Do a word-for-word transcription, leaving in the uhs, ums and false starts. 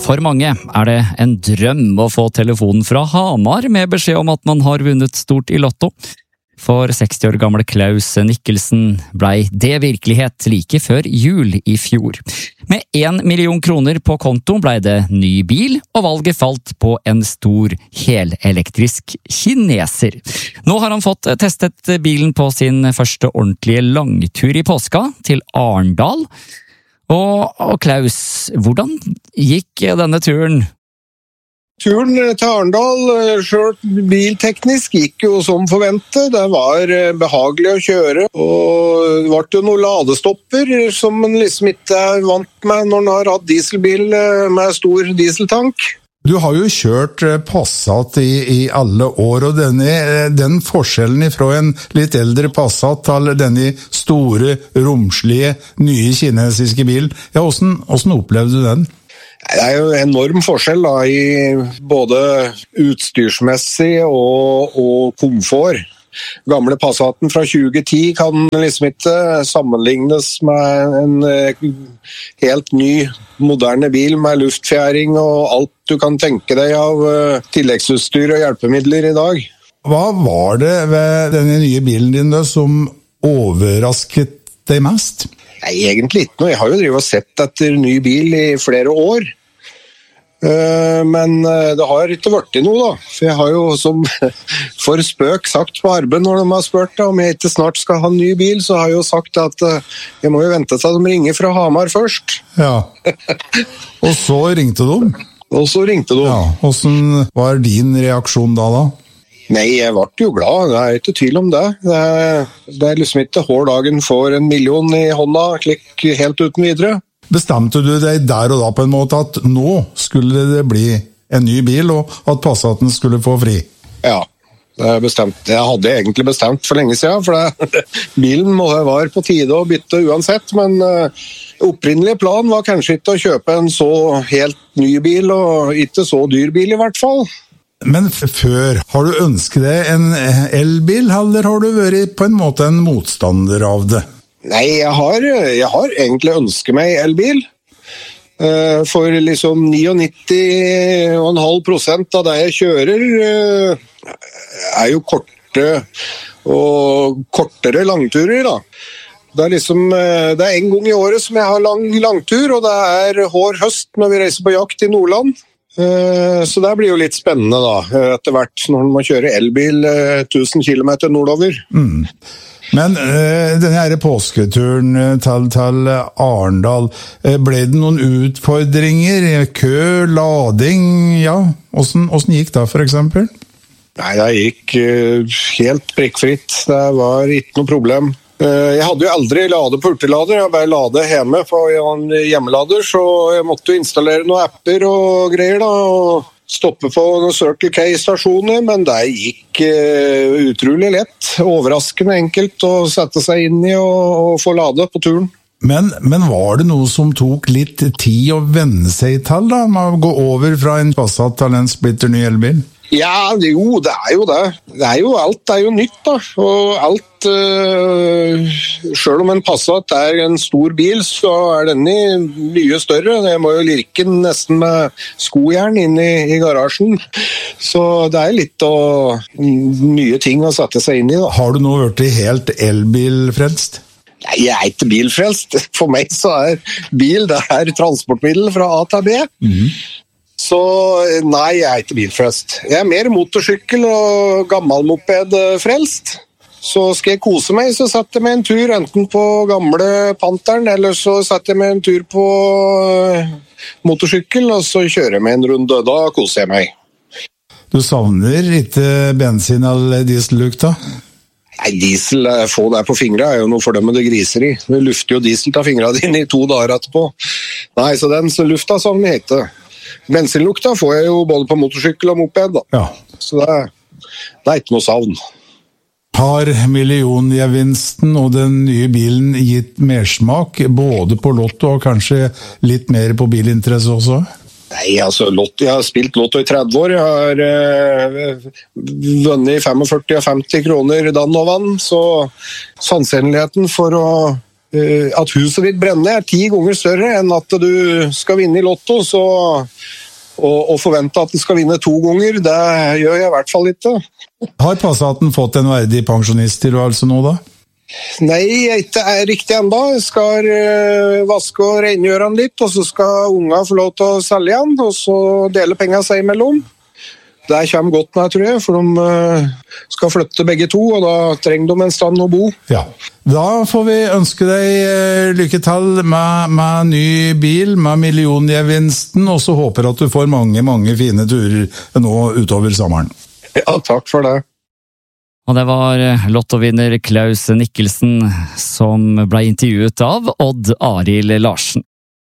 For mange er det en drøm å få telefonen fra Hamar med beskjed om at man har vunnet stort i lotto. For seksti år gamle Klaus Nikkelsen blei det virkelighet like før jul i fjor. Med en million kroner på konto blei det ny bil, og valget falt på en stor helelektrisk kineser. Nå har han fått testet bilen på sin første ordentlige langtur i påska til Arendal. Og, og Klaus, hvordan gikk denne turen? Turen til Arendal, selv bilteknisk, gikk jo som forventet. Det var behagelig å kjøre, og det var jo noen ladestopper som man liksom ikke er vant med når man har hatt dieselbil med stor dieseltank. Du har jo kjørt Passat i, i alle år, og denne, den forskjellen fra en litt eldre Passat til denne store, romslige, nye kinesiske bil, ja, hvordan, hvordan opplevde du den? Det er jo en enorm forskjell da, i både utstyrsmessig og, og komfort. Gamle Passaten fra tjue ti kan liksom ikke sammenlignes med en helt ny, moderne bil med luftfjæring og alt du kan tenke deg av tilleggsutstyr og hjelpemidler i dag. Hva var det ved denne nye bilen din da, som overrasket deg mest? Nei, egentlig ikke noe. Jeg har jo drivet og sett etter ny bil i flere år. Men det har ikke vært i noe da. For jeg har jo som for spøk sagt på arbeid når de har spurt om jeg ikke snart skal ha en ny bil, så har jeg jo sagt at jeg må jo vente til de ringer fra Hamar først. Ja. Og så ringte de? Og så ringte de. Ja. Hvordan var din reaksjon da da? Nei, jeg ble jo glad, det er ikke tvil om det. Det er, det er liksom ikke hver dagen får en million i hånda, klikk helt uten videre. Bestemte du deg der og da på en måte at nå skulle det bli en ny bil, og at Passaten skulle få fri? Ja, det er bestemt. Jeg hadde egentlig bestemt for lenge siden, for det, bilen var på tide å bytte uansett, men uh, opprinnelig plan var kanskje ikke å kjøpe en så helt ny bil, og ikke så dyr bil i hvert fall. Men før, har du ønsket deg en elbil, eller har du vært på en måte en motstander av det? Nei, jeg har, jeg har egentlig ønsket meg elbil. For liksom nittini komma fem prosent av det jeg kjører er jo korte og kortere langturer da. Det er liksom, det er en gang i året som jeg har lang langtur, og det er hår høst når vi reiser på jakt i Nordland. Så det blir jo litt spennende da, etter hvert når man kjører elbil tusen kilometer nordover. Mm. Men uh, denne her påsketuren til, til Arendal, ble det noen utfordringer? Kø, lading, ja? Hvordan, hvordan gikk det for eksempel? Nei, det gikk uh, helt prikkfritt. Det var ikke noe problem. Uh, jeg hadde jo aldri lade på hurtiglader, jeg bare lade hjemme på en hjemmelader, så jeg måtte jo installere noen apper og greier da, og stoppe på noen Circle K-stasjoner, men det gikk uh, utrolig lett, overraskende enkelt å sette seg inn i og, og få lade på turen. Men, men var det noe som tok litt tid å venne seg til da, med å gå over fra en Passat til en splitter ny elbil? Ja, jo, det er jo det. Det er jo alt, det er jo nytt da, og alt, øh, selv om en Passat er en stor bil, så er denne mye større. Jeg må jo lirke den nesten med skojern inn i, i garasjen, så det er litt og, nye ting å sette seg inn i da. Har du nå vært helt elbilfrelst? Nei, jeg er ikke bilfrelst. For meg så er bil, det er transportmiddel fra A til B. Mhm. Så nei, jeg er ikke bilfrelst. Jeg er mer motorsykkel og gammelmoped frelst. Så skal jeg kose meg, så setter jeg meg en tur enten på gamle Panteren, eller så setter jeg meg en tur på motorsykkel, og så kjører jeg meg en runde. Da koser jeg meg. Du savner ikke bensin eller diesellukta? Nei, diesel, få der på fingrene er jo noe fordømmende griser i. Du lufter jo diesel til fingrene dine i to dager etterpå. Nei, så den så lufta som den heter. Bensinlukta får jeg jo både på motorsykkel og moped da. Ja. Så det er, det er ikke noe savn. Har milliongevinsten og den nye bilen gitt mersmak både på lotto og kanskje litt mer på bilinteresse også? Nei, altså, lotto, jeg har spilt lotto i tretti år. Jeg har eh, vunnet førtifem og femti kroner dann og vann, så sannsynligheten for å at huset ditt brenner er ti ganger større enn at du skal vinne i lotto, så Og, og forvente at den skal vinne to ganger, det gjør jeg i hvert fall ikke. Har Passaten fått en verdig pensjonisttilværelse nå da? Nei, jeg ikke er riktig enda. Jeg skal uh, vaske og rengjøre den litt, og så skal unga få lov til å selge den, og så dele penger seg imellom. Det kommer godt med, tror jeg, for de uh, skal flytte begge to, og da trenger de en stand å bo. Ja, da får vi ønske deg uh, lykke til med, med ny bil, med milliongevinsten, og så håper at du får mange, mange fine turer nå utover sommeren. Ja, takk for det. Og det var lottovinner Klaus Nikkelsen som ble intervjuet av Odd Arild Larsen.